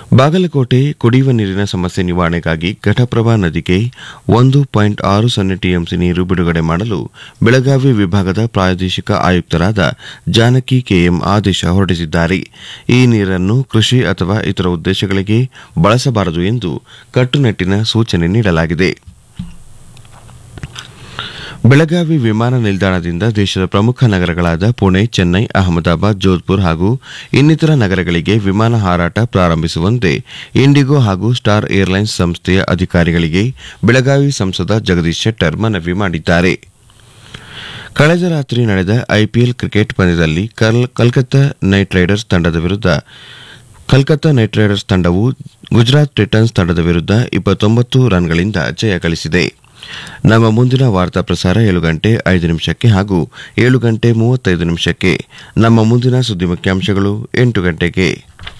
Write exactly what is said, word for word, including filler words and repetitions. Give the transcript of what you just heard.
ಬಾಗಲಕೋಟೆ ಕುಡಿಯುವ ನೀರಿನ ಸಮಸ್ಯೆ ನಿವಾರಣೆಗಾಗಿ ಘಟಪ್ರಭಾ ನದಿಗೆ ಒಂದು ಪಾಯಿಂಟ್ ಆರು ಸೊನ್ನೆ ಟಿಎಂಸಿ ನೀರು ಬಿಡುಗಡೆ ಮಾಡಲು ಬೆಳಗಾವಿ ವಿಭಾಗದ ಪ್ರಾದೇಶಿಕ ಆಯುಕ್ತರಾದ ಜಾನಕಿ ಕೆಎಂ ಆದೇಶ ಹೊರಡಿಸಿದ್ದಾರೆ. ಈ ನೀರನ್ನು ಕೃಷಿ ಅಥವಾ ಇತರ ಉದ್ದೇಶಗಳಿಗೆ ಬಳಸಬಾರದು ಎಂದು ಕಟ್ಟುನಿಟ್ಟಿನ ಸೂಚನೆ ನೀಡಲಾಗಿದೆ. ಬೆಳಗಾವಿ ವಿಮಾನ ನಿಲ್ದಾಣದಿಂದ ದೇಶದ ಪ್ರಮುಖ ನಗರಗಳಾದ ಪುಣೆ, ಚೆನ್ನೈ, ಅಹಮದಾಬಾದ್, ಜೋಧ್ಪುರ್ ಹಾಗೂ ಇನ್ನಿತರ ನಗರಗಳಿಗೆ ವಿಮಾನ ಹಾರಾಟ ಪ್ರಾರಂಭಿಸುವಂತೆ ಇಂಡಿಗೋ ಹಾಗೂ ಸ್ಟಾರ್ ಏರ್ಲೈನ್ಸ್ ಸಂಸ್ಥೆಯ ಅಧಿಕಾರಿಗಳಿಗೆ ಬೆಳಗಾವಿ ಸಂಸದ ಜಗದೀಶ್ ಶೆಟ್ಟರ್ ಮನವಿ ಮಾಡಿದ್ದಾರೆ. ಕಳೆದ ರಾತ್ರಿ ನಡೆದ ಐಪಿಎಲ್ ಕ್ರಿಕೆಟ್ ಪಂದ್ಯದಲ್ಲಿ ಕಲ್ಕತ್ತಾ ನೈಟ್ ರೈಡರ್ಸ್ ತಂಡದ ವಿರುದ್ಧ ಕಲ್ಕತ್ತಾ ನೈಟ್ ರೈಡರ್ಸ್ ತಂಡವು ಗುಜರಾತ್ ಟೈಟನ್ಸ್ ತಂಡದ ವಿರುದ್ಧ ಇಪ್ಪತ್ತೊಂಬತ್ತು ರನ್ಗಳಿಂದ ಜಯ ಗಳಿಸಿದೆ. ನಮ್ಮ ಮುಂದಿನ ವಾರ್ತಾ ಪ್ರಸಾರ ಏಳು ಗಂಟೆ ಐದು ನಿಮಿಷಕ್ಕೆ ಹಾಗೂ ಏಳು ಗಂಟೆ ಮೂವತ್ತೈದು ನಿಮಿಷಕ್ಕೆ. ನಮ್ಮ ಮುಂದಿನ ಸುದ್ದಿ ಮುಖ್ಯಾಂಶಗಳು ಎಂಟು ಗಂಟೆಗೆ.